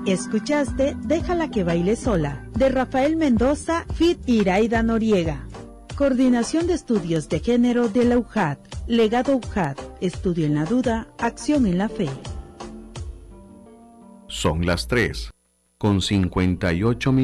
Escuchaste Déjala que baile sola, de Rafael Mendoza, feat. Iraida Noriega. Coordinación de Estudios de Género de la UJAT. Legado UJAT. Estudio en la duda, acción en la fe. Son las 3:58